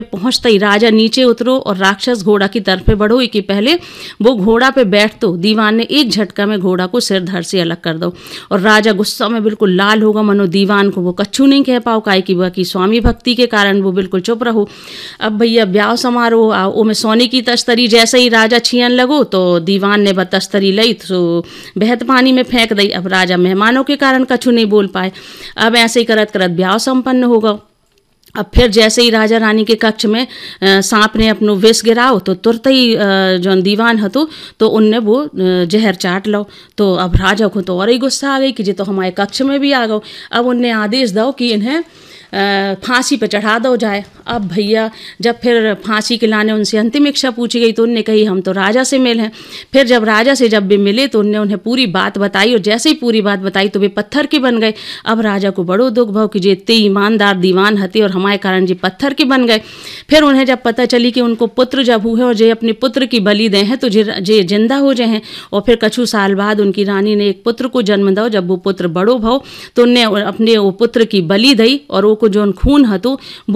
पहुंचते ही राजा नीचे उतरो और राक्षस घोड़ा की तरफ बढ़ो कि पहले वो घोड़ा पे बैठ तो दीवान ने एक झटका में घोड़ा को सिर धड़ से अलग कर दो। और राजा गुस्सा में बिल्कुल लाल होगा, मनो दीवान को वो कच्छू नहीं कह पाओ, काहे कि बाकी स्वामी भक्ति के कारण वो बिल्कुल चुप रहो। अब भैया ब्याह समारोह आओ में सोने की तस्तरी जैसे ही राजा छियन लगो तो दीवान ने वह तस्तरी लई तो बहत पानी में फेंक दी। अब राजा मेहमानों के कारण कछु नहीं बोल पाए। अब ऐसे ही करत करत ब्याह संपन्न होगा। अब फिर जैसे ही राजा रानी के कक्ष में सांप ने अपनो विष गिराओ तो तुरंत ही जौन दीवान हतो तो उनने वो जहर चाट लो। तो अब राजा को तो और ही गुस्सा आ गई कि ये तो हमारे कक्ष में भी आ गओ। अब उनने आदेश दो कि इन्हें फांसी पे चढ़ा दो जाए। अब भैया जब फिर फांसी के लाने उनसे अंतिम इच्छा पूछी गई तो उनने कही हम तो राजा से मिल हैं। फिर जब राजा से जब भी मिले तो उनने उन्हें पूरी बात बताई और जैसे ही पूरी बात बताई तो वे पत्थर के बन गए। अब राजा को बड़ो दुख भाव कि जे इतने ईमानदार दीवान हते और हमारे कारण जे पत्थर के बन गए। फिर उन्हें जब पता चली कि उनको पुत्र जब हुए और जे अपने पुत्र की बलि दे हैं तो जे जिंदा हो जाए हैं। और फिर कछु साल बाद उनकी रानी ने एक पुत्र को जन्म दो। जब वो पुत्र बड़ो भाव तो उनने अपने वो पुत्र की बलि दई और वो को जो खून हतो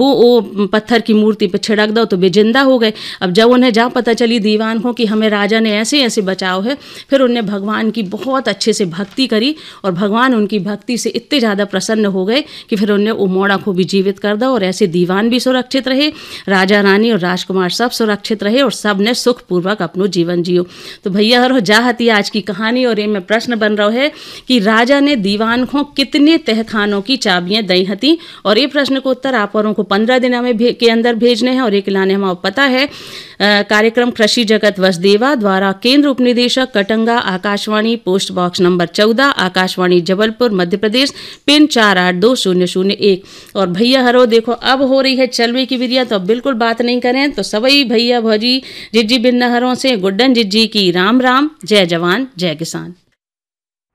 वो पत्थर की मूर्ति पे छिड़क दो तो वे जिंदा हो गए। अब जब उन्हें जहाँ पता चली दीवान को कि हमें राजा ने ऐसे ऐसे बचाव है, फिर उन्हें भगवान की बहुत अच्छे से भक्ति करी और भगवान उनकी भक्ति से इतने ज़्यादा प्रसन्न हो गए कि फिर उन्हें उमोड़ा को भी जीवित कर दो और ऐसे दीवान भी सुरक्षित रहे, राजा रानी और राजकुमार सब सुरक्षित रहे और सब ने सुखपूर्वक अपनो जीवन जियो। तो भैया हरो जाहती आज की कहानी और ये में प्रश्न बन रहा है कि राजा ने दीवान को कितने तहखानों की चाबियां दई हती। और ये प्रश्न को उत्तर आप औरों को 15 दिन में के अंदर भेजने हैं। और एक लाने हमारा पता है कार्यक्रम कृषि जगत वसुदेवा द्वारा केंद्र उपनिदेशक Katanga Akashvani post box number 14 Akashvani Jabalpur Madhya Pradesh pin 482001। और भैया हरो देखो अब हो रही है चलवे की विधिया तो अब बिल्कुल बात नहीं करें तो सभी भैया भौजी जिज्जी बिन्ना हरों से गुड्डन जिज्जी की राम राम, जय जवान जय किसान।